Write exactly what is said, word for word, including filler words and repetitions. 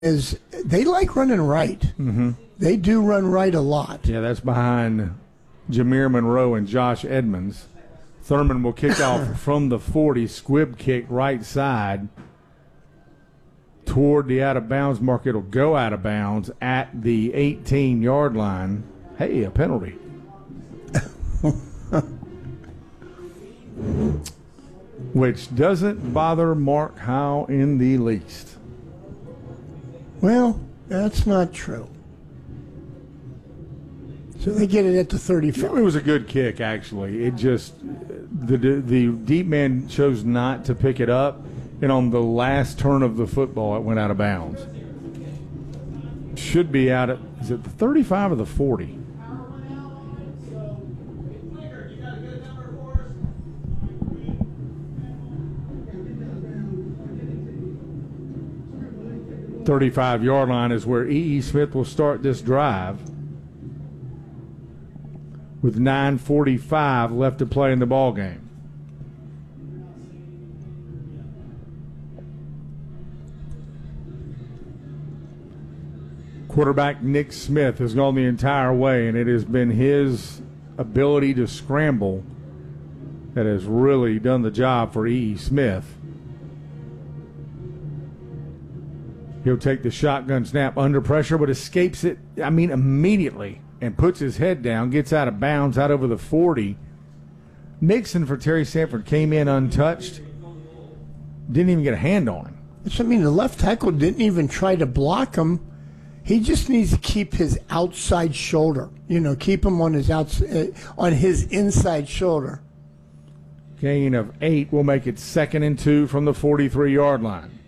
is they like running right. Mm-hmm. They do run right a lot. Yeah, that's behind Jameer Monroe and Josh Edmonds. Thurman will kick off from the forty, squib kick right side toward the out-of-bounds mark. It'll go out of bounds at the eighteen-yard line. Hey, a penalty. Which doesn't bother Mark Howe in the least. Well, that's not true. So they get it at the thirty-five. It was a good kick, actually. It just the the deep man chose not to pick it up, and on the last turn of the football, it went out of bounds. Should be out at is it the thirty-five or the forty? thirty-five-yard line is where E E. Smith will start this drive with nine forty-five left to play in the ball game. Quarterback Nick Smith has gone the entire way, and it has been his ability to scramble that has really done the job for E E. Smith. He'll take the shotgun snap under pressure, but escapes it, I mean, immediately, and puts his head down, gets out of bounds, out over the forty. Mixon for Terry Sanford came in untouched. Didn't even get a hand on him. I mean, the left tackle didn't even try to block him. He just needs to keep his outside shoulder. You know, keep him on his outs- uh, on his inside shoulder. Gain of eight will make it second and two from the forty-three-yard line.